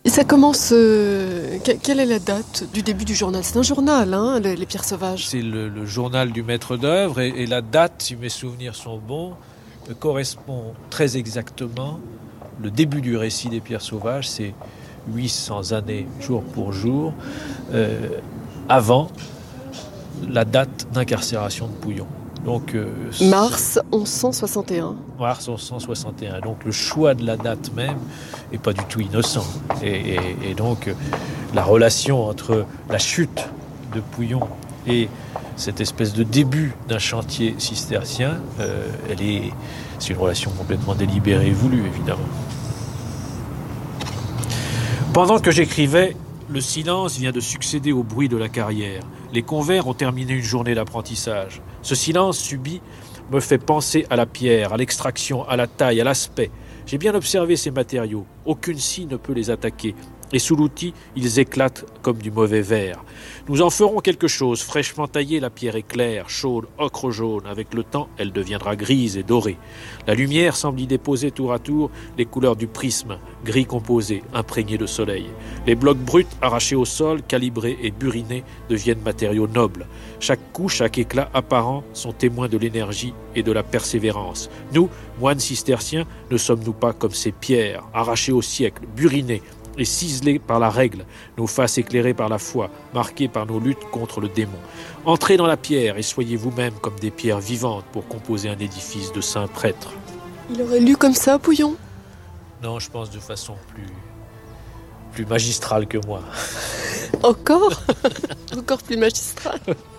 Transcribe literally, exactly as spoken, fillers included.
Et ça commence... Euh, quelle est la date du début du journal? C'est un journal, hein, les, les Pierres Sauvages. C'est le, le journal du maître d'œuvre et, et la date, si mes souvenirs sont bons, euh, correspond très exactement. Le début du récit des Pierres Sauvages, c'est huit cents années, jour pour jour, euh, avant la date d'incarcération de Pouillon. Donc, euh, mars onze cent soixante et un. Mars onze cent soixante et un. Donc le choix de la date même n'est pas du tout innocent. Et, et, et donc euh, la relation entre la chute de Pouillon et cette espèce de début d'un chantier cistercien, euh, elle est, c'est une relation complètement délibérée et voulue, évidemment. Pendant que j'écrivais, le silence vient de succéder au bruit de la carrière. Les convers ont terminé une journée d'apprentissage. Ce silence subit me fait penser à la pierre, à l'extraction, à la taille, à l'aspect. J'ai bien observé ces matériaux. Aucune scie ne peut les attaquer. Et sous l'outil, ils éclatent comme du mauvais verre. Nous en ferons quelque chose. Fraîchement taillée, la pierre est claire, chaude, ocre jaune. Avec le temps, elle deviendra grise et dorée. La lumière semble y déposer tour à tour les couleurs du prisme, gris composé, imprégné de soleil. Les blocs bruts, arrachés au sol, calibrés et burinés, deviennent matériaux nobles. Chaque coup, chaque éclat apparent sont témoins de l'énergie et de la persévérance. Nous, moines cisterciens, ne sommes-nous pas comme ces pierres, arrachées au siècle, burinées, et ciselés par la règle, nos faces éclairées par la foi, marquées par nos luttes contre le démon. Entrez dans la pierre et soyez vous-même comme des pierres vivantes pour composer un édifice de saints prêtres. Il aurait lu comme ça, Pouillon? Non, je pense de façon plus, plus magistrale que moi. Encore? Encore plus magistrale.